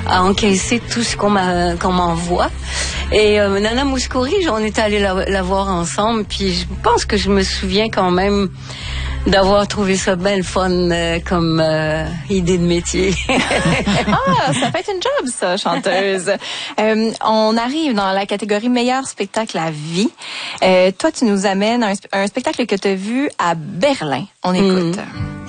à encaisser tout ce qu'on m'envoie. Et Nana Mouskouri, on est allé la voir ensemble, puis je pense que je me souviens quand même d'avoir trouvé ça bien le fun comme idée de métier. Ça fait une job, ça, chanteuse. On arrive dans la catégorie meilleur spectacle à vie. Toi, tu nous amènes un spectacle que tu as vu à Berlin. On écoute.